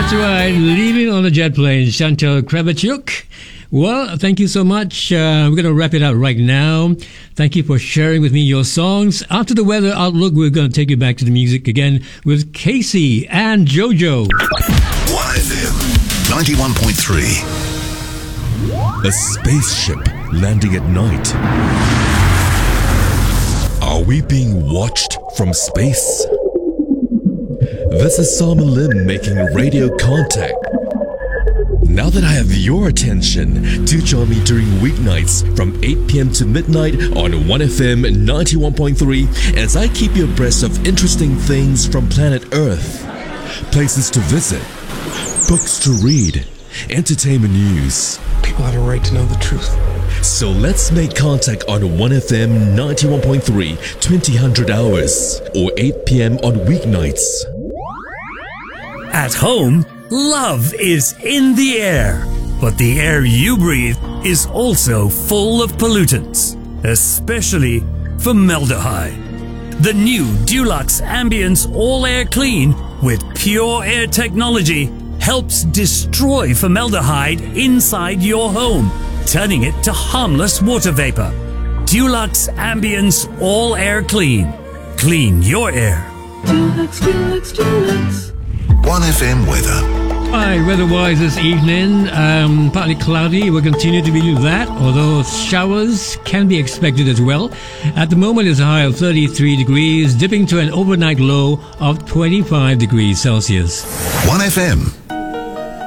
That's right. Leaving on a jet plane, Chantal Kravachuk. Well, thank you so much. We're going to wrap it up right now. Thank you for sharing with me your songs. After the weather outlook, we're going to take you back to the music again with Casey and JoJo. 1FM 91.3. A spaceship landing at night. Are we being watched from space? This is Simon Lim making radio contact. Now that I have your attention, do join me during weeknights from 8 p.m. to midnight on 1FM 91.3 as I keep you abreast of interesting things from planet Earth. Places to visit, books to read, entertainment news. People have a right to know the truth. So let's make contact on 1FM 91.3, 2000 hours, or 8 p.m. on weeknights. At home, love is in the air, but the air you breathe is also full of pollutants, especially formaldehyde. The new Dulux Ambience All Air Clean with pure air technology helps destroy formaldehyde inside your home, turning it to harmless water vapor. Dulux Ambience All Air Clean. Clean your air. Dulux, Dulux, Dulux. 1FM weather. Hi, weather-wise this evening, partly cloudy. We'll continue to be that, although showers can be expected as well. At the moment, it's a high of 33 degrees, dipping to an overnight low of 25 degrees Celsius. 1FM